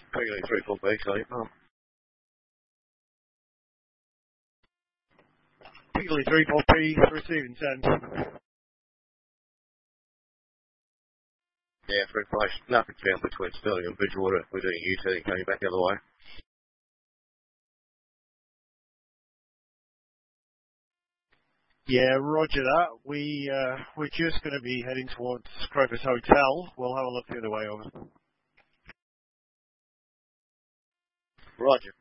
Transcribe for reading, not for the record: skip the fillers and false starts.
Piggy 34B, sorry. Piggy 34B, receiving 10. Yeah, for information, nothing found between Stirling and Bridgewater. We're doing a U-turn coming back the other way. Yeah, roger that. We're just going to be heading towards Crocus Hotel. We'll have a look the other way over. Roger.